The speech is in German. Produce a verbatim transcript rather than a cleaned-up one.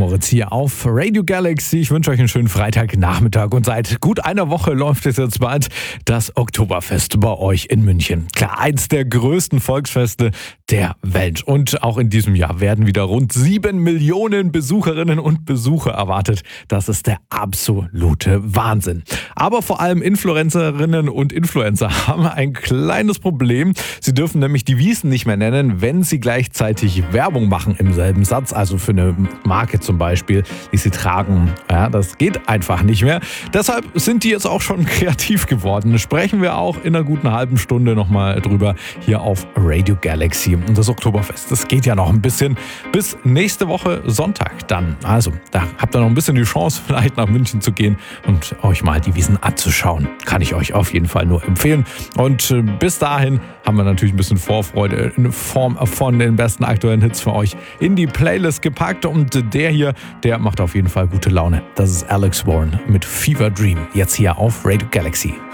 Moritz hier auf Radio Galaxy. Ich wünsche euch einen schönen Freitagnachmittag und seit gut einer Woche läuft es jetzt bald das Oktoberfest bei euch in München. Klar, eins der größten Volksfeste der Welt. Und auch in diesem Jahr werden wieder rund sieben Millionen Besucherinnen und Besucher erwartet. Das ist der absolute Wahnsinn. Aber vor allem Influencerinnen und Influencer haben ein kleines Problem. Sie dürfen nämlich die Wiesn nicht mehr nennen, wenn sie gleichzeitig Werbung machen im selben Satz. Also für eine Marke zum Beispiel, die sie tragen. Ja, das geht einfach nicht mehr. Deshalb sind die jetzt auch schon kreativ geworden. Sprechen wir auch in einer guten halben Stunde nochmal drüber hier auf Radio Galaxy. Und das Oktoberfest, das geht ja noch ein bisschen bis nächste Woche Sonntag dann. Also, da habt ihr noch ein bisschen die Chance, vielleicht nach München zu gehen und euch mal die Wiesn anzuschauen. Kann ich euch auf jeden Fall nur empfehlen. Und äh, bis dahin haben wir natürlich ein bisschen Vorfreude in Form von den besten aktuellen Hits für euch in die Playlist gepackt. Und der hier, der macht auf jeden Fall gute Laune. Das ist Alex Warren mit Fever Dream. Jetzt hier auf Radio Galaxy.